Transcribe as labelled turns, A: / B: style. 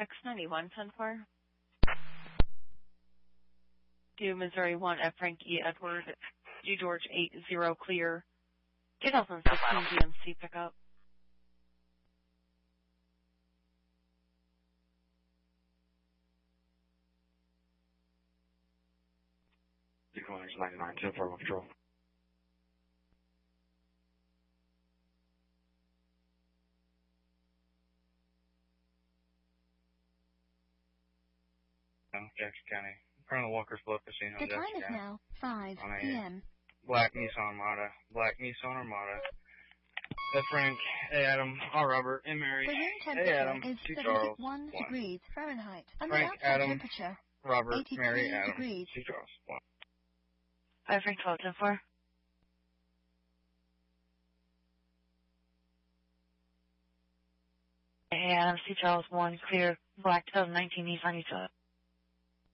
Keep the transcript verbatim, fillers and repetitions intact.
A: X ninety-one, ten four. To Missouri one at Frank E. Edward, G George eight zero clear. two thousand sixteen G M C pickup.
B: Equinox ninety-nine, ten four, Patrol. Jackson County. Colonel Walker's Bluff Casino.
C: The
B: Jackson
C: time is
B: County.
C: now five p m
B: Black Nissan Armada. Black Nissan Armada. That's Frank. Hey, Adam. R. Robert. And Mary.
C: The room
B: Hey,
C: temperature
B: Adam.
C: is
B: Two Charles.
C: seventy-one degrees Fahrenheit. And
B: Frank,
C: the outside
B: Adam,
C: temperature,
B: Robert,
C: eighty-three
B: Mary, Adam.
C: degrees.
B: Two Charles. One.
A: Hi, Frank twelve, ten four. Hey, Adam, C. Charles one clear. Black two thousand nineteen Nissan Utah.